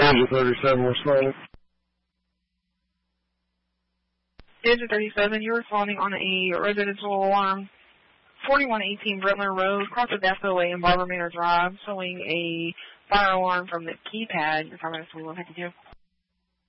Digit 37, what's wrong? Digit 37, you're responding on a residential alarm. 4118 Brentler Road, across the Death Way in Barbara Manor Drive, showing a fire alarm from the keypad. You're talking to 2152.